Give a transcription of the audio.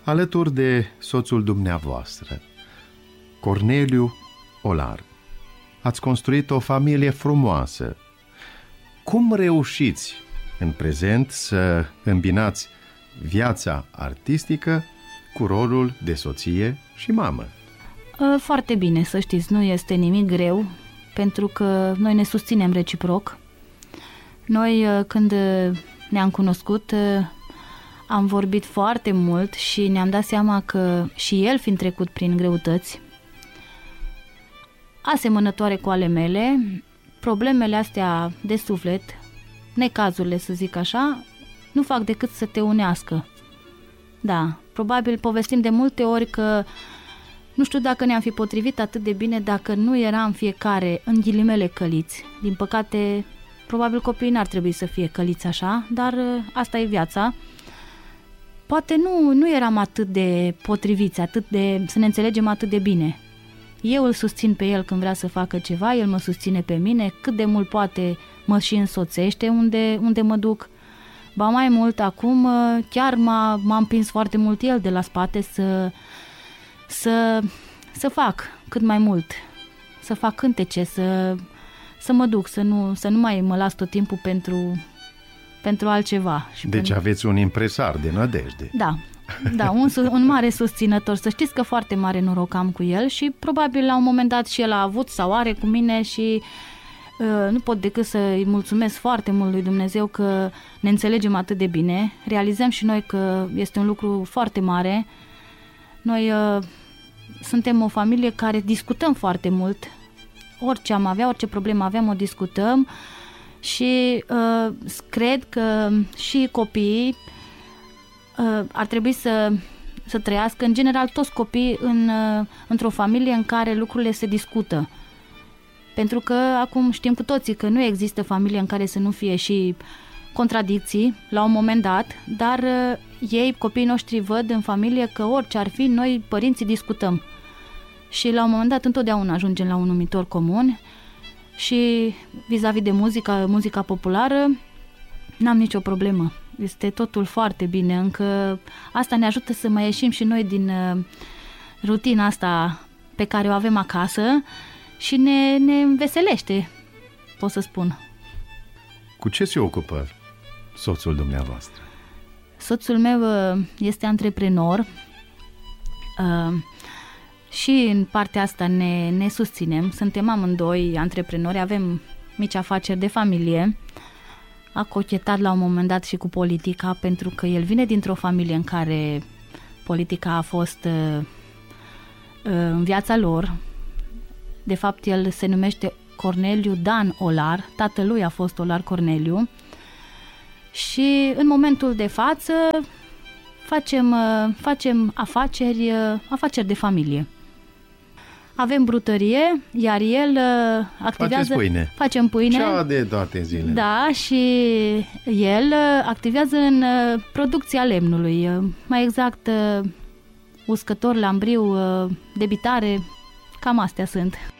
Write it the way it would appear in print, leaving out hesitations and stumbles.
alături de soțul dumneavoastră, Corneliu Olar. Ați construit o familie frumoasă. Cum reușiți în prezent să îmbinați viața artistică cu rolul de soție și mamă? Foarte bine, să știți, nu este nimic greu, pentru că noi ne susținem reciproc. Noi, când ne-am cunoscut, am vorbit foarte mult și ne-am dat seama că și el, fiind trecut prin greutăți asemănătoare cu ale mele, problemele astea de suflet, necazurile, să zic așa, nu fac decât să te unească. Da, probabil povestim de multe ori că nu știu dacă ne-am fi potrivit atât de bine dacă nu eram fiecare în ghilimele căliți. Din păcate, probabil copiii n-ar trebui să fie căliți așa, dar asta e viața. Poate nu eram atât de potriviți, să ne înțelegem atât de bine. Eu îl susțin pe el când vrea să facă ceva, el mă susține pe mine, cât de mult poate mă și însoțește unde mă duc. Ba mai mult, acum chiar m-a împins foarte mult el de la spate să fac cât mai mult, să fac cântece, să mă duc, să nu mai mă las tot timpul pentru altceva. Deci aveți un impresar de nădejde. Da, un mare susținător. Să știți că foarte mare noroc am cu el și probabil la un moment dat și el a avut sau are cu mine și nu pot decât să-i mulțumesc foarte mult lui Dumnezeu că ne înțelegem atât de bine. Realizăm și noi că este un lucru foarte mare. Noi suntem o familie care discutăm foarte mult. Orice am avea, orice problemă aveam, o discutăm și cred că și copiii ar trebui să trăiască, în general toți copiii într-o familie în care lucrurile se discută. Pentru că acum știm cu toții că nu există familie în care să nu fie și contradicții la un moment dat, dar copiii noștri văd în familie că orice ar fi, noi părinții discutăm. Și la un moment dat întotdeauna ajungem la un numitor comun și vis-a-vis de muzica populară, n-am nicio problemă. Este totul foarte bine, încă asta ne ajută să mai ieșim și noi din rutina asta pe care o avem acasă și ne înveselește, pot să spun. Cu ce se ocupă soțul dumneavoastră? Soțul meu este antreprenor și în partea asta ne susținem. Suntem amândoi antreprenori, avem mici afaceri de familie. A cochetat la un moment dat și cu politica, pentru că el vine dintr-o familie în care politica a fost în viața lor. De fapt, el se numește Corneliu Dan Olar, tatălui a fost Olar Corneliu. Și în momentul de față facem afaceri de familie. Avem brutărie, iar el activează... Facem pâine. Cea de toate zilele. Da, și el activează în producția lemnului. Mai exact, uscător, lambriu, debitare, cam astea sunt.